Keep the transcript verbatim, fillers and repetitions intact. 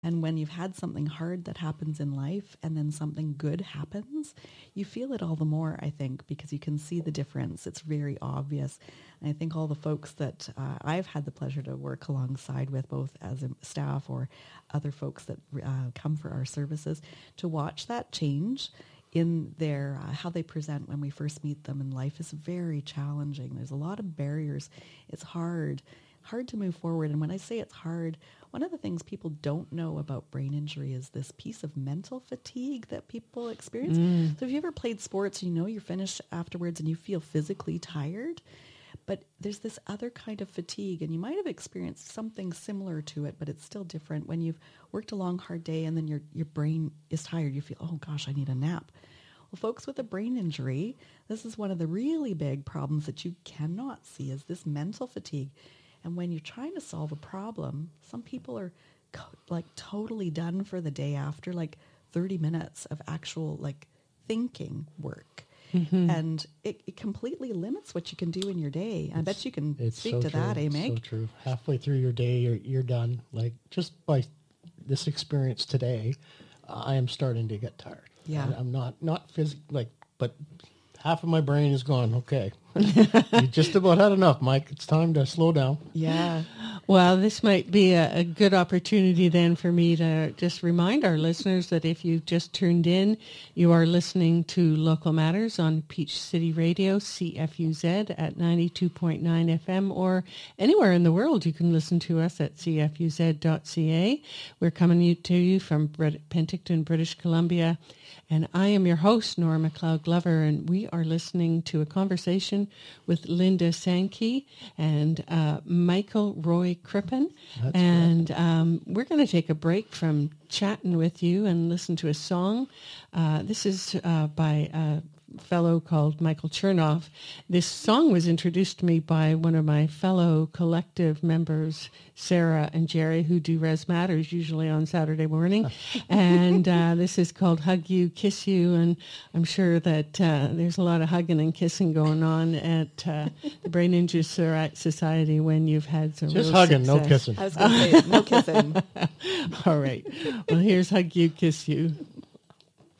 And when you've had something hard that happens in life and then something good happens, you feel it all the more, I think, because you can see the difference. It's very obvious. And I think all the folks that uh, I've had the pleasure to work alongside with, both as a staff or other folks that uh, come for our services, to watch that change in their uh, how they present when we first meet them in life is very challenging. There's a lot of barriers. It's hard, hard to move forward. And when I say it's hard, one of the things people don't know about brain injury is this piece of mental fatigue that people experience. Mm. So have you ever played sports, you know you're finished afterwards and you feel physically tired? But there's this other kind of fatigue, and you might have experienced something similar to it, but it's still different. When you've worked a long, hard day and then your, your brain is tired, you feel, oh gosh, I need a nap. Well, folks with a brain injury, this is one of the really big problems that you cannot see, is this mental fatigue. And when you're trying to solve a problem, some people are co- like totally done for the day after like thirty minutes of actual like thinking work. Mm-hmm. And it, it completely limits what you can do in your day. I it's, bet you can speak so to true. that, eh, Meg? It's so true. Halfway through your day, you're, you're done. Like just by this experience today, uh, I am starting to get tired. Yeah. I, I'm not, not physically, like, but half of my brain is gone. Okay. You just about had enough, Mike. It's time to slow down. Yeah. Well, this might be a, a good opportunity then for me to just remind our listeners that if you've just tuned in, you are listening to Local Matters on Peach City Radio, C F U Z at ninety-two point nine F M, or anywhere in the world you can listen to us at c f u z dot c a. We're coming to you from Brit- Penticton, British Columbia. And I am your host, Nora MacLeod Glover, and we are listening to a conversation with Linda Sankey and uh, Michael Roy Crippen. That's and um, we're going to take a break from chatting with you and listen to a song. Uh, this is uh, by a fellow called Michael Chernoff. This song was introduced to me by one of my fellow collective members, Sarah and Jerry, who do Res Matters usually on Saturday morning. and uh, this is called Hug You, Kiss You. And I'm sure that uh, there's a lot of hugging and kissing going on at uh, the Brain Injury Society when you've had some Just real hugging, success. no kissing. I was going to say, no kissing. All right. Well, here's Hug You, Kiss You.